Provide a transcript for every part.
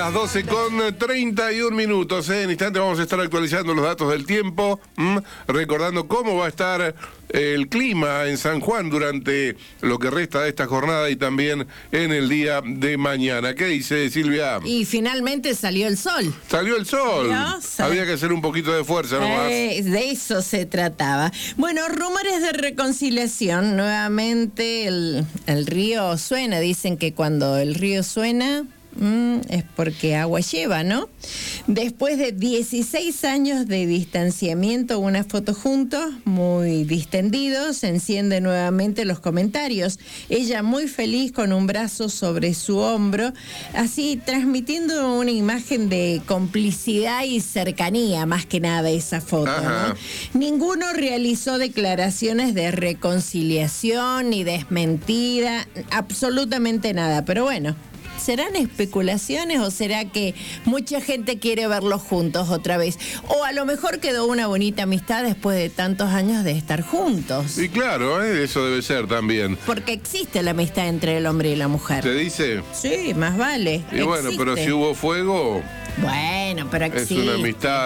Las 12:31. En instante vamos a estar actualizando los datos del tiempo, recordando cómo va a estar el clima en San Juan durante lo que resta de esta jornada y también en el día de mañana. ¿Qué dice Silvia? Y finalmente salió el sol. Salió el sol. Dios. Había que hacer un poquito de fuerza nomás. De eso se trataba. Bueno, rumores de reconciliación. Nuevamente el río suena. Dicen que cuando el río suena... es porque agua lleva, ¿no? Después de 16 años de distanciamiento, una foto juntos, muy distendidos, se encienden nuevamente los comentarios. Ella muy feliz con un brazo sobre su hombro, así transmitiendo una imagen de complicidad y cercanía, más que nada esa foto, ¿no? Ninguno realizó declaraciones de reconciliación ni desmentida, absolutamente nada, pero bueno. ¿Serán especulaciones o será que mucha gente quiere verlos juntos otra vez? O a lo mejor quedó una bonita amistad después de tantos años de estar juntos. Y claro, eso debe ser también. Porque existe la amistad entre el hombre y la mujer. ¿Te dice? Sí, más vale. Y existe. bueno, pero si hubo fuego... Bueno, pero existe. Es una amistad...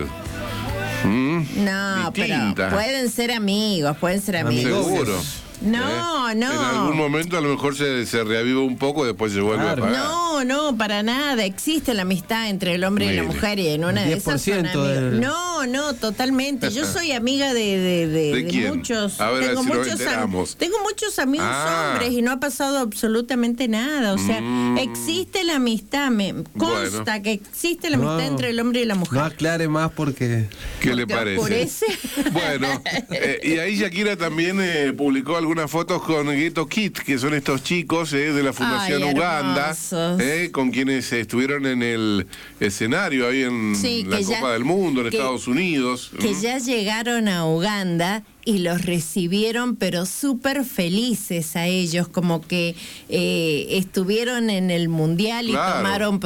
no, distinta. Pero pueden ser amigos, Seguro. No. En algún momento a lo mejor se reaviva un poco, después se vuelve a apagar. No, para nada. Existe la amistad entre el hombre y la mujer y en una de esas son amigos. No, totalmente. Yo soy amiga de muchos. A ver, tengo muchos amigos hombres y no ha pasado absolutamente nada. O sea, existe la amistad. Me consta que existe la amistad entre el hombre y la mujer. No aclare más porque... ¿Qué le parece? ¿Oscurece? Bueno, y ahí Shakira también publicó algunas fotos con Ghetto Kids, que son estos chicos de la Fundación Uganda, con quienes estuvieron en el escenario ahí en la Copa del Mundo, en Estados Unidos. Que ya llegaron a Uganda y los recibieron, pero súper felices a ellos, como que estuvieron en el Mundial y tomaron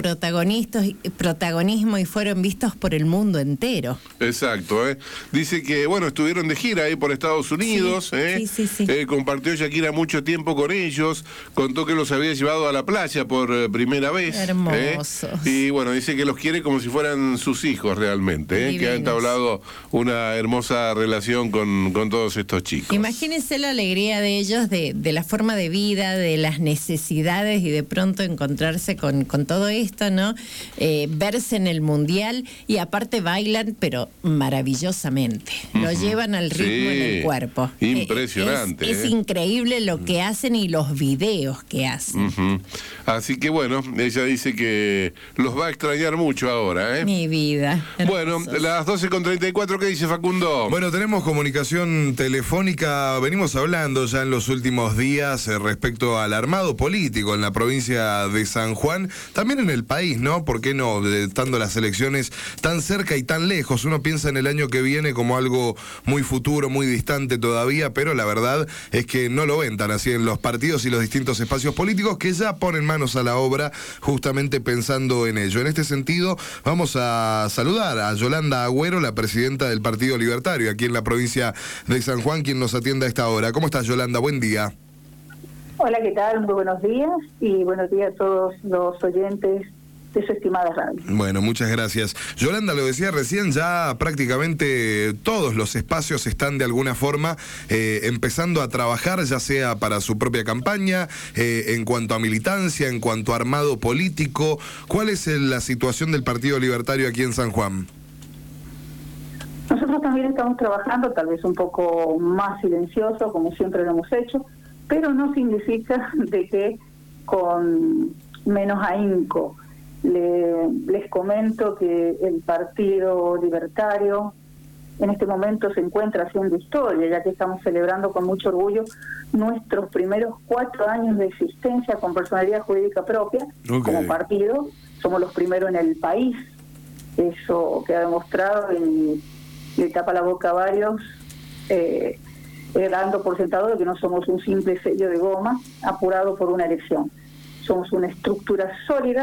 protagonismo y fueron vistos por el mundo entero. Exacto, dice que, bueno, estuvieron de gira ahí por Estados Unidos, Sí. Compartió Shakira mucho tiempo con ellos, contó que los había llevado a la playa por primera vez. Hermosos. Y bueno, dice que los quiere como si fueran sus hijos realmente, que han entablado una hermosa relación con todos estos chicos. Imagínense la alegría de ellos, de la forma de vida, de las necesidades y de pronto encontrarse con todo esto, ¿no? Verse en el Mundial y aparte bailan, pero maravillosamente. Lo llevan al ritmo en el cuerpo. Impresionante. Es increíble lo que hacen y los videos que hacen. Así que bueno, ella dice que los va a extrañar mucho ahora, Mi vida. Bueno, las 12:34, ¿qué dice Facundo? Bueno, tenemos comunicación telefónica, venimos hablando ya en los últimos días respecto al armado político en la provincia de San Juan, también en el país, ¿no? ¿Por qué no? Estando las elecciones tan cerca y tan lejos, uno piensa en el año que viene como algo muy futuro, muy distante todavía, pero la verdad es que no lo ven tan así en los partidos y los distintos espacios políticos que ya ponen manos a la obra justamente pensando en ello. En este sentido, vamos a saludar a Yolanda Agüero, la presidenta del Partido Libertario aquí en la provincia de San Juan, quien nos atiende a esta hora. ¿Cómo estás, Yolanda? Buen día. Hola, ¿qué tal? Muy buenos días y buenos días a todos los oyentes de su estimada radio. Bueno, muchas gracias. Yolanda, lo decía recién, ya prácticamente todos los espacios están de alguna forma empezando a trabajar, ya sea para su propia campaña, en cuanto a militancia, en cuanto a armado político. ¿Cuál es la situación del Partido Libertario aquí en San Juan? Nosotros también estamos trabajando, tal vez un poco más silencioso, como siempre lo hemos hecho, pero no significa de que con menos ahínco. Les comento que el Partido Libertario en este momento se encuentra haciendo historia, ya que estamos celebrando con mucho orgullo nuestros primeros 4 años de existencia con personalidad jurídica propia. Como partido. Somos los primeros en el país. Eso queda demostrado y le tapa la boca a varios, dando por sentado de que no somos un simple sello de goma apurado por una elección. Somos una estructura sólida